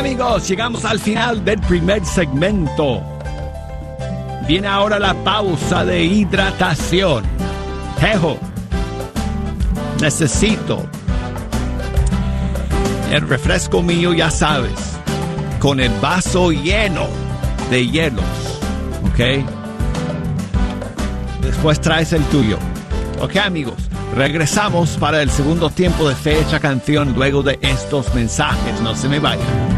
amigos, llegamos al final del primer segmento. Viene ahora la pausa de hidratación. Tejo, necesito el refresco mío, ya sabes, con el vaso lleno de hielos, ¿ok? Después traes el tuyo. Ok, amigos, regresamos para el segundo tiempo de Fecha Canción luego de estos mensajes. No se me vayan.